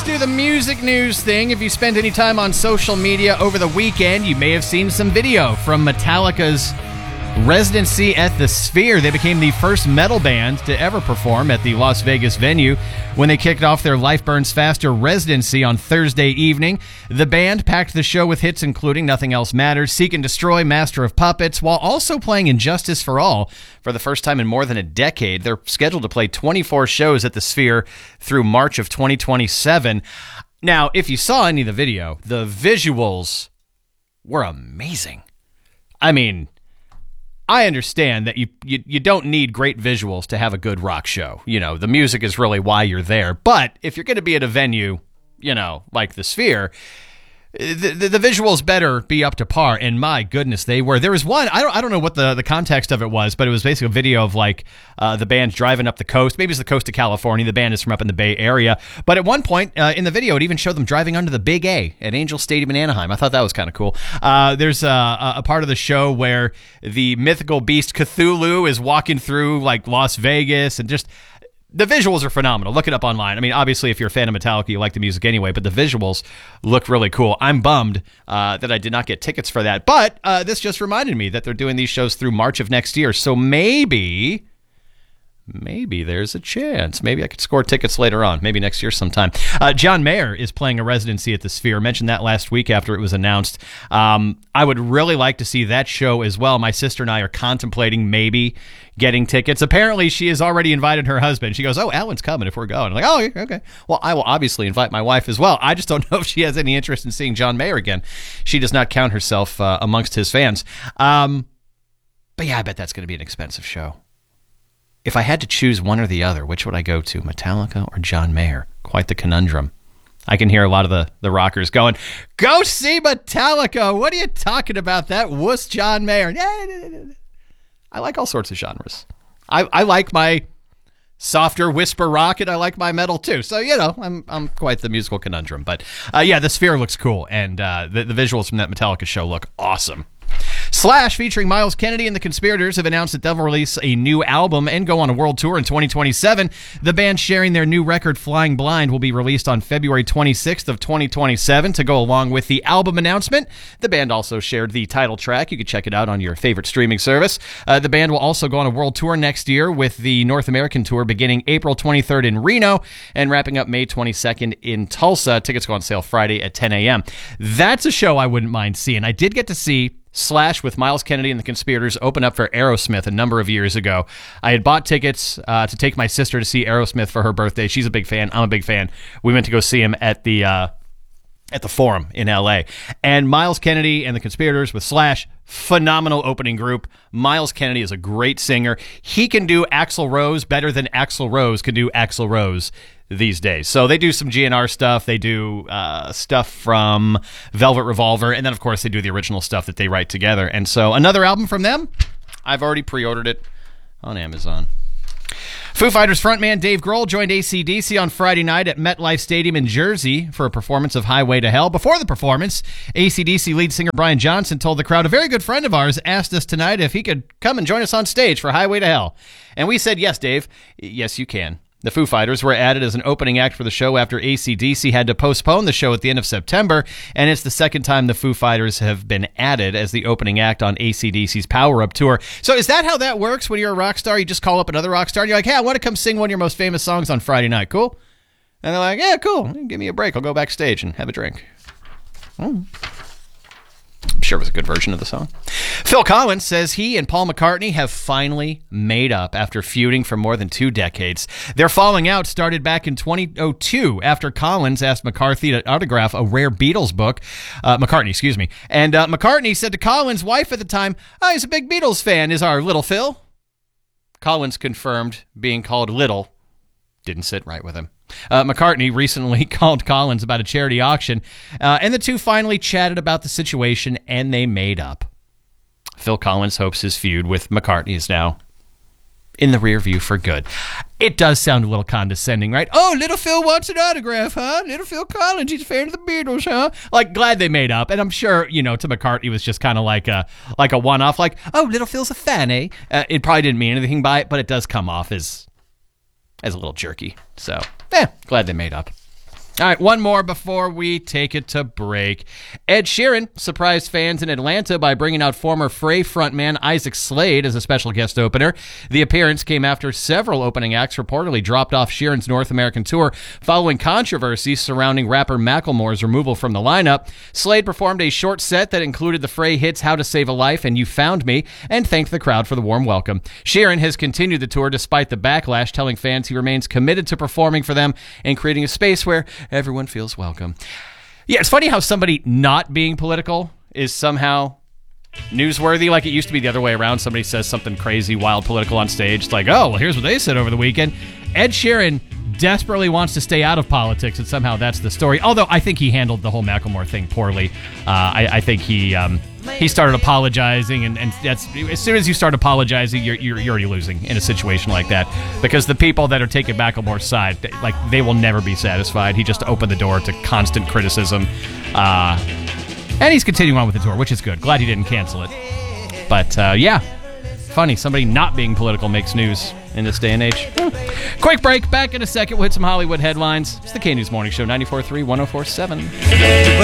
let's do the music news thing. If you spent any time on social media over the weekend, you may have seen some video from Metallica's residency at the Sphere. They became the first metal band to ever perform at the Las Vegas venue when they kicked off their Life Burns Faster residency on Thursday evening. The band packed the show with hits including Nothing Else Matters, Seek and Destroy, Master of Puppets, while also playing Injustice for All for the first time in more than a decade. They're scheduled to play 24 shows at the Sphere through March of 2027. Now, if you saw any of the video, the visuals were amazing. I mean, I understand that you don't need great visuals to have a good rock show. You know, the music is really why you're there. But if you're going to be at a venue, you know, like the Sphere, the visuals better be up to par, and my goodness, they were. There was one, I don't know what the context of it was, but it was basically a video of like the band driving up the coast. Maybe it's the coast of California. The band is from up in the Bay Area. But at one point in the video, it even showed them driving under the Big A at Angel Stadium in Anaheim. I thought that was kind of cool. There's a part of the show where the mythical beast Cthulhu is walking through like Las Vegas, and just the visuals are phenomenal. Look it up online. I mean, obviously, if you're a fan of Metallica, you like the music anyway, but the visuals look really cool. I'm bummed that I did not get tickets for that, but this just reminded me that they're doing these shows through March of next year, so maybe there's a chance. Maybe I could score tickets later on, maybe next year sometime. John Mayer is playing a residency at the Sphere. I mentioned that last week after it was announced. I would really like to see that show as well. My sister and I are contemplating maybe getting tickets. Apparently, she has already invited her husband. She goes, "Oh, Alan's coming if we're going." I'm like, "Oh, okay. Well, I will obviously invite my wife as well. I just don't know if she has any interest in seeing John Mayer again. She does not count herself amongst his fans." But yeah, I bet that's going to be an expensive show. If I had to choose one or the other, which would I go to, Metallica or John Mayer? Quite the conundrum. I can hear a lot of the rockers going, "Go see Metallica! What are you talking about? That wuss John Mayer." I like all sorts of genres. I like my softer whisper rock, and I like my metal too. So, you know, I'm quite the musical conundrum. But yeah, the Sphere looks cool, and the visuals from that Metallica show look awesome. Slash, featuring Myles Kennedy and the Conspirators, have announced that they'll release a new album and go on a world tour in 2027. The band sharing their new record, Flying Blind, will be released on February 26th of 2027 to go along with the album announcement. The band also shared the title track. You can check it out on your favorite streaming service. The band will also go on a world tour next year, with the North American tour beginning April 23rd in Reno and wrapping up May 22nd in Tulsa. Tickets go on sale Friday at 10 a.m. That's a show I wouldn't mind seeing. I did get to see Slash with Myles Kennedy and the Conspirators open up for Aerosmith a number of years ago. I had bought tickets to take my sister to see Aerosmith for her birthday. She's a big fan. I'm a big fan. We went to go see him at the Forum in LA. And Myles Kennedy and the Conspirators with Slash, phenomenal opening group. Myles Kennedy is a great singer. He can do Axl Rose better than Axl Rose can do Axl Rose these days. So they do some GNR stuff. They do stuff from Velvet Revolver. And then, of course, they do the original stuff that they write together. And so another album from them, I've already pre-ordered it on Amazon. Foo Fighters frontman Dave Grohl joined AC/DC on Friday night at MetLife Stadium in Jersey for a performance of Highway to Hell. Before the performance, AC/DC lead singer Brian Johnson told the crowd, "A very good friend of ours asked us tonight if he could come and join us on stage for Highway to Hell." And we said, "Yes, Dave. Yes, you can." The Foo Fighters were added as an opening act for the show after AC/DC had to postpone the show at the end of September, and it's the second time the Foo Fighters have been added as the opening act on AC/DC's Power Up Tour. So is that how that works when you're a rock star? You just call up another rock star and you're like, "Hey, I want to come sing one of your most famous songs on Friday night. Cool?" And they're like, "Yeah, cool. Give me a break. I'll go backstage and have a drink." I'm sure it was a good version of the song. Phil Collins says he and Paul McCartney have finally made up after feuding for more than 2 decades. Their falling out started back in 2002 after Collins asked McCartney to autograph a rare Beatles book. McCartney, excuse me. And McCartney said to Collins' wife at the time, "He's a big Beatles fan, is our little Phil." Collins confirmed being called little didn't sit right with him. McCartney recently called Collins about a charity auction, and the two finally chatted about the situation, and they made up. Phil Collins hopes his feud with McCartney is now in the rear view for good. It does sound a little condescending, right? "Oh, little Phil wants an autograph, huh? Little Phil Collins, he's a fan of the Beatles, huh?" Like, glad they made up. And I'm sure, you know, to McCartney it was just kind of like a one-off, like, "Oh, little Phil's a fan, eh?" It probably didn't mean anything by it, but it does come off as a little jerky. So, glad they made up. All right, one more before we take it to break. Ed Sheeran surprised fans in Atlanta by bringing out former Frey frontman Isaac Slade as a special guest opener. The appearance came after several opening acts reportedly dropped off Sheeran's North American tour following controversy surrounding rapper Macklemore's removal from the lineup. Slade performed a short set that included the Frey hits How to Save a Life and You Found Me, and thanked the crowd for the warm welcome. Sheeran has continued the tour despite the backlash, telling fans he remains committed to performing for them and creating a space where everyone feels welcome. Yeah, it's funny how somebody not being political is somehow newsworthy. Like it used to be the other way around. Somebody says something crazy, wild, political on stage. It's like, oh, well, here's what they said over the weekend. Ed Sheeran desperately wants to stay out of politics, and somehow that's the story. Although I think he handled the whole Macklemore thing poorly. I think he started apologizing, and that's as soon as you start apologizing, you're already losing in a situation like that, because the people that are taking Macklemore's side, they will never be satisfied. He just opened the door to constant criticism, and he's continuing on with the tour, which is good. Glad he didn't cancel it. But yeah, funny, somebody not being political makes news in this day and age. Quick break. Back in a second. We'll hit some Hollywood headlines. It's the K News Morning Show, 94.3, 104.7.